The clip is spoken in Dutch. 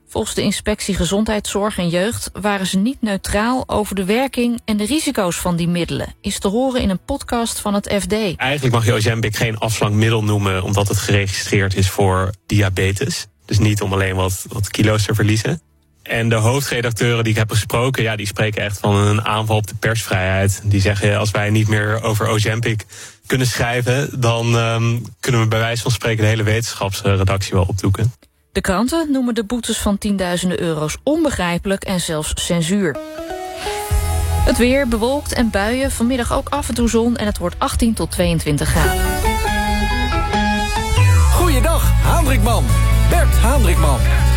Volgens de Inspectie Gezondheidszorg en Jeugd waren ze niet neutraal over de werking en de risico's van die middelen. Is te horen in een podcast van het FD. Eigenlijk mag je Ozempic geen afslankmiddel noemen omdat het geregistreerd is voor diabetes. Dus niet om alleen wat kilo's te verliezen. En de hoofdredacteuren die ik heb gesproken, ja, die spreken echt van een aanval op de persvrijheid. Die zeggen, als wij niet meer over Ozempic kunnen schrijven, dan kunnen we bij wijze van spreken de hele wetenschapsredactie wel opdoeken. De kranten noemen de boetes van tienduizenden euro's onbegrijpelijk en zelfs censuur. Het weer bewolkt en buien, vanmiddag ook af en toe zon en het wordt 18 tot 22 graden. Goeiedag, Hendrikman. Bert Hendrikman.